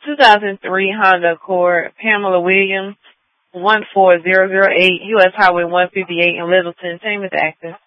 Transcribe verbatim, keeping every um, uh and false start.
two thousand three Honda Accord, Pamela Williams, one four zero zero eight, U S Highway one fifty-eight in Littleton. Same as active.